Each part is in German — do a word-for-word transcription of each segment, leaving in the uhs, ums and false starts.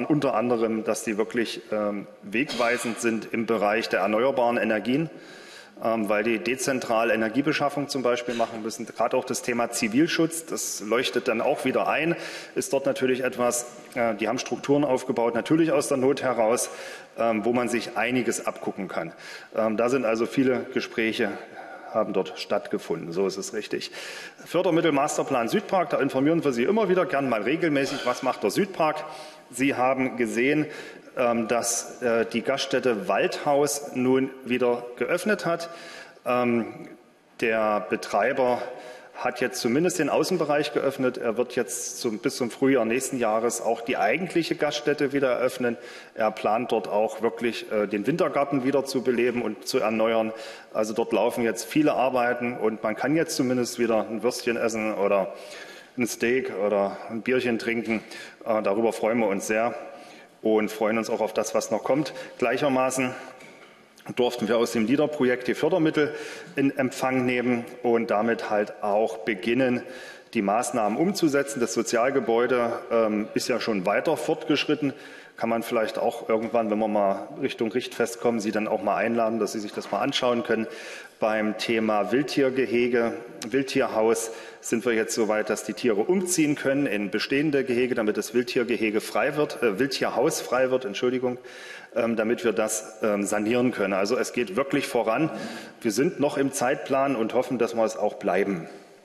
unter anderem, dass die wirklich ähm, wegweisend sind im Bereich der erneuerbaren Energien, ähm, weil die dezentrale Energiebeschaffung zum Beispiel machen müssen. Gerade auch das Thema Zivilschutz, das leuchtet dann auch wieder ein, ist dort natürlich etwas, äh, die haben Strukturen aufgebaut, natürlich aus der Not heraus, ähm, wo man sich einiges abgucken kann. Ähm, da sind also viele Gespräche haben dort stattgefunden. So ist es richtig. Fördermittel Masterplan Südpark, da informieren wir Sie immer wieder gern mal regelmäßig, was macht der Südpark. Sie haben gesehen, dass die Gaststätte Waldhaus nun wieder geöffnet hat. Der Betreiber hat jetzt zumindest den Außenbereich geöffnet. Er wird jetzt zum, bis zum Frühjahr nächsten Jahres auch die eigentliche Gaststätte wieder eröffnen. Er plant dort auch wirklich äh, den Wintergarten wieder zu beleben und zu erneuern. Also dort laufen jetzt viele Arbeiten und man kann jetzt zumindest wieder ein Würstchen essen oder ein Steak oder ein Bierchen trinken. Äh, darüber freuen wir uns sehr und freuen uns auch auf das, was noch kommt. Gleichermaßen durften wir aus dem LEADER-Projekt die Fördermittel in Empfang nehmen und damit halt auch beginnen, die Maßnahmen umzusetzen. Das Sozialgebäude ähm, ist ja schon weiter fortgeschritten. Kann man vielleicht auch irgendwann, wenn wir mal Richtung Richtfest kommen, Sie dann auch mal einladen, dass Sie sich das mal anschauen können. Beim Thema Wildtiergehege, Wildtierhaus sind wir jetzt so weit, dass die Tiere umziehen können in bestehende Gehege, damit das Wildtiergehege frei wird, äh, Wildtierhaus frei wird, Entschuldigung, ähm, damit wir das ähm, sanieren können. Also es geht wirklich voran. Wir sind noch im Zeitplan und hoffen, dass wir es auch bleiben.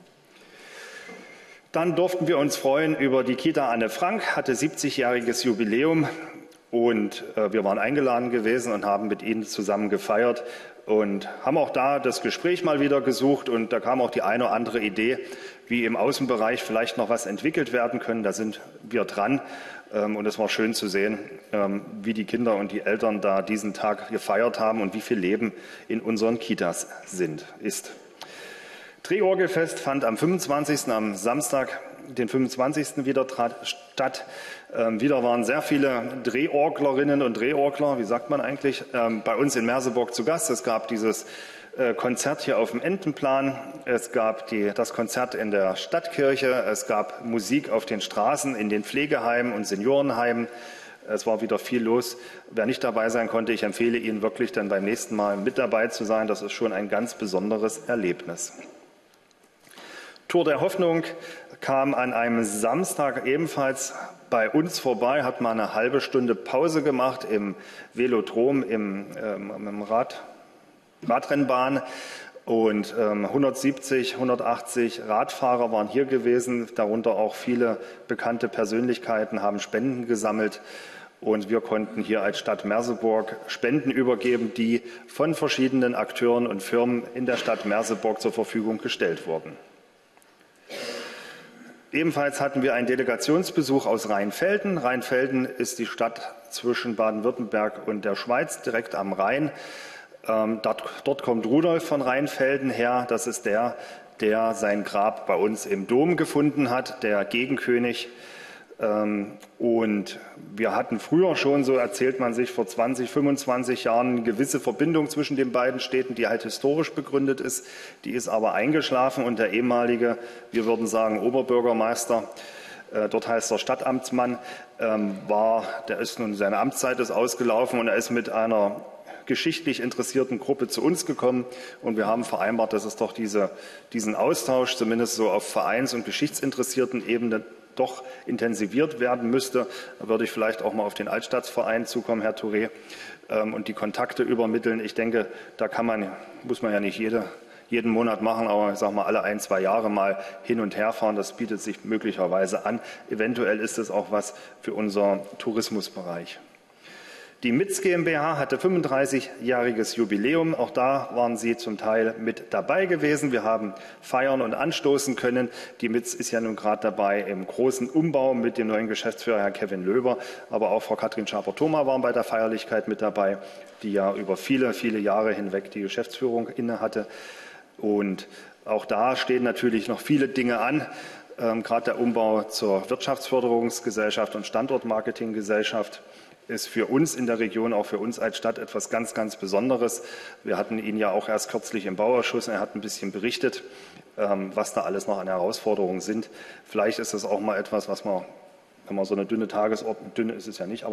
Dann durften wir uns freuen über die Kita Anne Frank, hatte siebzigjähriges Jubiläum und äh, wir waren eingeladen gewesen und haben mit ihnen zusammen gefeiert und haben auch da das Gespräch mal wieder gesucht und da kam auch die eine oder andere Idee, wie im Außenbereich vielleicht noch was entwickelt werden können. Da sind wir dran ähm, und es war schön zu sehen, ähm, wie die Kinder und die Eltern da diesen Tag gefeiert haben und wie viel Leben in unseren Kitas sind, ist. Drehorgelfest fand am fünfundzwanzigsten am Samstag, den fünfundzwanzigsten wieder statt. Ähm, wieder waren sehr viele Drehorglerinnen und Drehorgler, wie sagt man eigentlich, ähm, bei uns in Merseburg zu Gast. Es gab dieses äh, Konzert hier auf dem Entenplan, es gab die, das Konzert in der Stadtkirche, es gab Musik auf den Straßen, in den Pflegeheimen und Seniorenheimen. Es war wieder viel los. Wer nicht dabei sein konnte, ich empfehle Ihnen wirklich dann beim nächsten Mal mit dabei zu sein. Das ist schon ein ganz besonderes Erlebnis. Tour der Hoffnung kam an einem Samstag ebenfalls bei uns vorbei, hat mal eine halbe Stunde Pause gemacht im Velodrom, im, ähm, im Rad, Radrennbahn. Und ähm, hundertsiebzig, hundertachtzig Radfahrer waren hier gewesen, darunter auch viele bekannte Persönlichkeiten, haben Spenden gesammelt. Und wir konnten hier als Stadt Merseburg Spenden übergeben, die von verschiedenen Akteuren und Firmen in der Stadt Merseburg zur Verfügung gestellt wurden. Ebenfalls hatten wir einen Delegationsbesuch aus Rheinfelden. Rheinfelden ist die Stadt zwischen Baden-Württemberg und der Schweiz, direkt am Rhein. Ähm, dort, dort kommt Rudolf von Rheinfelden her. Das ist der, der sein Grab bei uns im Dom gefunden hat, der Gegenkönig. Ähm, und wir hatten früher schon, so erzählt man sich, vor zwanzig, fünfundzwanzig Jahren eine gewisse Verbindung zwischen den beiden Städten, die halt historisch begründet ist. Die ist aber eingeschlafen und der ehemalige, wir würden sagen, Oberbürgermeister, äh, dort heißt er Stadtamtsmann, ähm, war, der ist nun, seine Amtszeit ist ausgelaufen und er ist mit einer geschichtlich interessierten Gruppe zu uns gekommen und wir haben vereinbart, dass es doch diese, diesen Austausch, zumindest so auf Vereins- und geschichtsinteressierten Ebene, doch intensiviert werden müsste. Da würde ich vielleicht auch mal auf den Altstadtverein zukommen, Herr Touré, ähm, und die Kontakte übermitteln. Ich denke, da kann man, muss man ja nicht jede, jeden Monat machen, aber ich sage mal alle ein, zwei Jahre mal hin und her fahren. Das bietet sich möglicherweise an. Eventuell ist es auch was für unseren Tourismusbereich. Die M I Z GmbH hatte fünfunddreißigjähriges Jubiläum. Auch da waren Sie zum Teil mit dabei gewesen. Wir haben feiern und anstoßen können. Die M I Z ist ja nun gerade dabei im großen Umbau mit dem neuen Geschäftsführer, Herr Kevin Löber. Aber auch Frau Katrin Schaper-Thoma waren bei der Feierlichkeit mit dabei, die ja über viele, viele Jahre hinweg die Geschäftsführung innehatte. Und auch da stehen natürlich noch viele Dinge an. Ähm, gerade der Umbau zur Wirtschaftsförderungsgesellschaft und Standortmarketinggesellschaft ist für uns in der Region, auch für uns als Stadt, etwas ganz, ganz Besonderes. Wir hatten ihn ja auch erst kürzlich im Bauausschuss. Er hat ein bisschen berichtet, was da alles noch an Herausforderungen sind. Vielleicht ist das auch mal etwas, was man, wenn man so eine dünne Tagesordnung, dünne ist es ja nicht, aber